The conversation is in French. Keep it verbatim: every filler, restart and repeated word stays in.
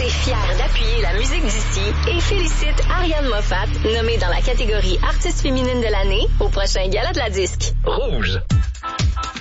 est fière d'appuyer la musique d'ici et félicite Ariane Moffat, nommée dans la catégorie Artiste féminine de l'année au prochain Gala de la disque. Rouge.